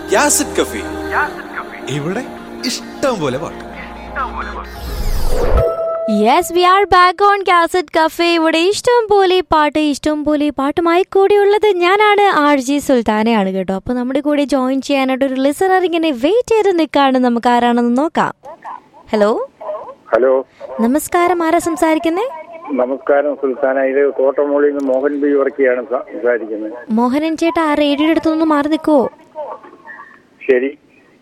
യാസിഡ് കഫി. ഇവിടെ ഇഷ്ടം പോലെ പാട്ട്. Yes, V are back on cassette cafe. ഇവിടെ ഇഷ്ടം പോലെ പാട്ടുമായി കൂടിയുള്ളത് ഞാനാണ്, RJ സുൽത്താനയാണ് കേട്ടോ. അപ്പോൾ നമ്മുടെ കൂടെ ജോയിൻ ചെയ്യാനായിട്ട് ഒരു ലിസണർ ഇങ്ങനെ വെയിറ്റ് ചെയ്ത് നിൽക്കാണ്. നമുക്ക് ആരാണെന്ന് നോക്കാം. ഹലോ. ഹലോ, നമസ്കാരം. ആരാ സംസാരിക്കുന്നേ? നമസ്കാരം സുൽത്താന. ഇത് കോട്ടമോളിൽ നിന്ന് മോഹൻ ബി വർക്കിയാണ് സംസാരിക്കുന്നത്. മോഹനൻ ചേട്ടാ, ആ റേഡിയോയുടെ അടുത്തൊന്ന് മാറി നിൽക്കുവോ? ശരി.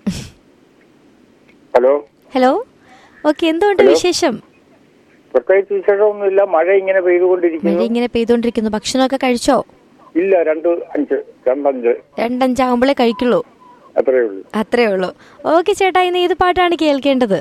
ഹലോ. ഹലോ. ഓക്കെ, എന്തുകൊണ്ട് വിശേഷം? പ്രത്യേകിച്ച് വിശേഷമൊന്നുമില്ല. മഴ ഇങ്ങനെ പെയ്തുകൊണ്ടിരിക്കുന്നു. ഭക്ഷണമൊക്കെ കഴിച്ചോ? ഇല്ല, 2:05 ആവുമ്പോഴേ കഴിക്കുള്ളൂ. അത്രേ ഉള്ളൂ. ഓക്കെ ചേട്ടാ, ഇന്ന് ഏത് പാട്ടാണ് കേൾക്കേണ്ടത്?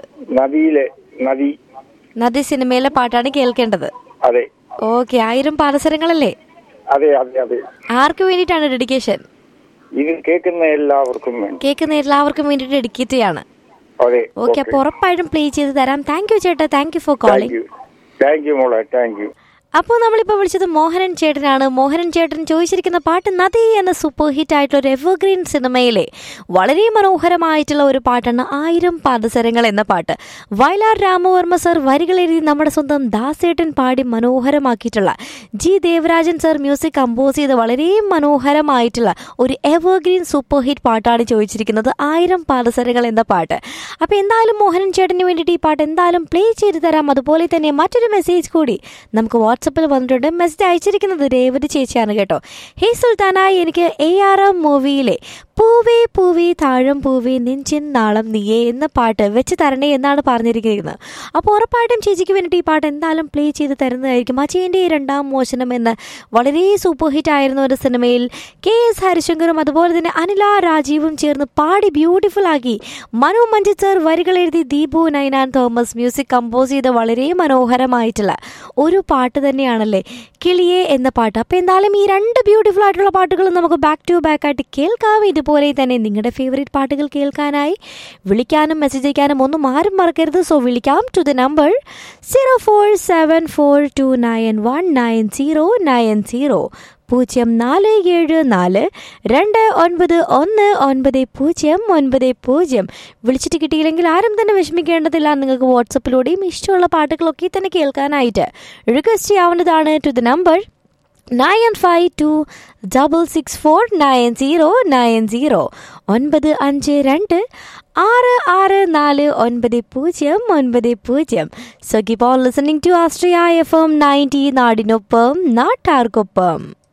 നദി സിനിമയിലെ പാട്ടാണ് കേൾക്കേണ്ടത്. അതെ. ഓക്കെ, 1000 പാദസരങ്ങളല്ലേ? അതെ. ആർക്ക് വേണ്ടിയിട്ടാണ് ഡെഡിക്കേഷൻ? ഇത് കേൾക്കുന്ന എല്ലാവർക്കും വേണ്ടി ഡെഡിക്കേറ്റ് ചെയ്യാണ്. ഓക്കെ, അപ്പൊ ഉറപ്പായിട്ടും പ്ലേ ചെയ്ത് തരാം. താങ്ക് യു ചേട്ടാ. Thank you for calling. Thank you മോളെ. Thank you. അപ്പോൾ നമ്മളിപ്പോൾ വിളിച്ചത് മോഹനൻ ചേട്ടനാണ്. മോഹനൻ ചേട്ടൻ ചോദിച്ചിരിക്കുന്ന പാട്ട് നദി എന്ന സൂപ്പർ ഹിറ്റ് ആയിട്ടുള്ള ഒരു എവർഗ്രീൻ സിനിമയിലെ വളരെ മനോഹരമായിട്ടുള്ള ഒരു പാട്ടാണ് 1000 പാദസരങ്ങൾ എന്ന പാട്ട്. വയലാർ രാമവർമ്മ സർ വരികൾ എഴുതി നമ്മുടെ സ്വന്തം ദാസേട്ടൻ പാടി മനോഹരമാക്കിയിട്ടുള്ള, G Devarajan sir music compose ചെയ്ത് വളരെ മനോഹരമായിട്ടുള്ള ഒരു എവർഗ്രീൻ സൂപ്പർ ഹിറ്റ് പാട്ടാണ് ചോദിച്ചിരിക്കുന്നത്, 1000 പാദസരങ്ങൾ എന്ന പാട്ട്. അപ്പോൾ എന്തായാലും മോഹനൻ ചേട്ടന് വേണ്ടിയിട്ട് ഈ പാട്ട് എന്തായാലും പ്ലേ ചെയ്ത് തരാം. അതുപോലെ തന്നെ മറ്റൊരു മെസ്സേജ് കൂടി നമുക്ക് വാട്സപ്പിൽ വന്നിട്ടുണ്ട്. മെസ്സേജ് അയച്ചിരിക്കുന്നത് രേവതി ചേച്ചിയാണ് കേട്ടോ. ഹേ സുൽത്താനായി, എനിക്ക് ARM മൂവിയിലെ പൂവേ പൂവേ താഴം പൂവേ നെഞ്ചിൻ നാളം നീയേ എന്ന പാട്ട് വെച്ച് തരണേ എന്നാണ് പറഞ്ഞിരിക്കുന്നത്. അപ്പോൾ ഉറപ്പായിട്ടും ചേച്ചിക്ക് വേണ്ടിയിട്ട് ഈ പാട്ട് എന്തായാലും പ്ലേ ചെയ്ത് തരുന്നതായിരിക്കും. അജയൻ്റെ രണ്ടാം മോചനം എന്ന വളരെ സൂപ്പർ ഹിറ്റ് ആയിരുന്ന ഒരു സിനിമയിൽ KS ഹരിശങ്കറും അതുപോലെ തന്നെ അനില രാജീവും ചേർന്ന് പാടി ബ്യൂട്ടിഫുൾ ആക്കി മനു മഞ്ജിത് സർ വരികൾ എഴുതി Deepu Ninan Thomas music compose ചെയ്ത് വളരെ മനോഹരമായിട്ടുള്ള ഒരു പാട്ട് തന്നെയാണല്ലേ കിളിയേ എന്ന പാട്ട്. അപ്പോൾ എന്തായാലും ഈ 2 ബ്യൂട്ടിഫുൾ ആയിട്ടുള്ള പാട്ടുകളും നമുക്ക് ബാക്ക് ടു ബാക്ക് ആയിട്ട് കേൾക്കാം. ഇതുപോലെ തന്നെ നിങ്ങളുടെ ഫേവറേറ്റ് പാട്ടുകൾ കേൾക്കാനായി വിളിക്കാനും മെസ്സേജ് അയക്കാനും ഒന്നും ആരും മറക്കരുത്. സോ വിളിക്കാം ടു ദ നമ്പർ 0474291990 0474291990. വിളിച്ചിട്ട് കിട്ടിയില്ലെങ്കിൽ ആരും തന്നെ വിഷമിക്കേണ്ടതില്ല. നിങ്ങൾക്ക് വാട്സപ്പിലൂടെയും ഇഷ്ടമുള്ള പാട്ടുകളൊക്കെ തന്നെ കേൾക്കാനായിട്ട് റിക്വസ്റ്റ് ചെയ്യാവുന്നതാണ് to the number 9526649090 952-664-9090. So keep on listening to Astraya FM 90 നാടിനൊപ്പം നാട്ടാർക്കൊപ്പം.